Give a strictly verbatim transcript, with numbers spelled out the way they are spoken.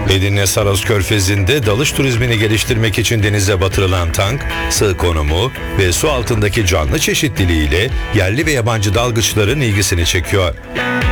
Edirne Saros Körfezi'nde dalış turizmini geliştirmek için denize batırılan tank, sığ konumu ve su altındaki canlı çeşitliliğiyle yerli ve yabancı dalgıçların ilgisini çekiyor.